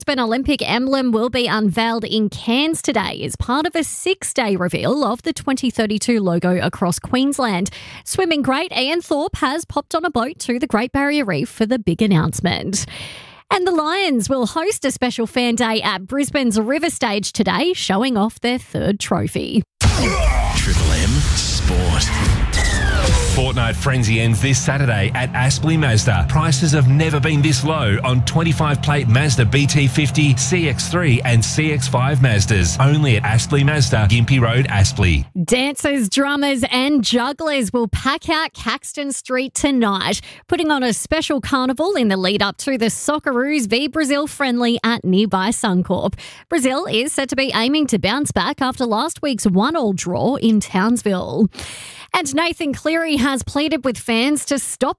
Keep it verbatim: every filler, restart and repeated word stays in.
An Olympic emblem will be unveiled in Cairns today as part of a six-day reveal of the twenty thirty-two logo across Queensland. Swimming great Ian Thorpe has popped on a boat to the Great Barrier Reef for the big announcement. And the Lions will host a special fan day at Brisbane's River Stage today, showing off their third trophy. Triple M Sport. Fortnight Frenzy ends this Saturday at Aspley Mazda. Prices have never been this low on twenty-five plate Mazda B T fifty, C X three and C X five Mazdas. Only at Aspley Mazda, Gympie Road, Aspley. Dancers, drummers and jugglers will pack out Caxton Street tonight, putting on a special carnival in the lead up to the Socceroos v Brazil friendly at nearby Suncorp. Brazil is said to be aiming to bounce back after last week's one-all draw in Townsville. And Nathan Cleary has pleaded with fans to stop